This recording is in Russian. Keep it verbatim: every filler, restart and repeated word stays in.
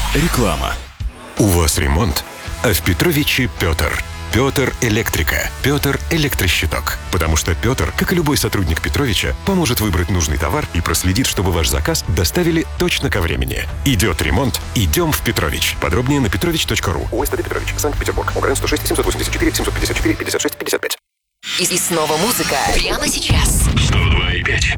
Реклама. У вас ремонт, а в Петровиче Петр. Петр Электрика. Петр Электрощиток. Потому что Петр, как и любой сотрудник Петровича, поможет выбрать нужный товар и проследит, чтобы ваш заказ доставили точно ко времени. Идет ремонт, идем в Петрович. Подробнее на петрович точка ру. ОСТД Петрович, Санкт-Петербург. ОГРН сто шесть семьсот восемьдесят четыре семьсот пятьдесят четыре пятьдесят шесть пятьдесят пять. И, и снова музыка прямо сейчас. сто два и пять.